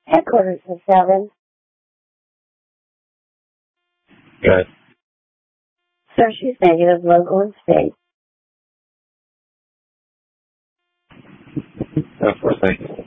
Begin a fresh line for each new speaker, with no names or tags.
Headquarters of 7.
Good.
Sir, she's negative, local and state.
Of course, thank you.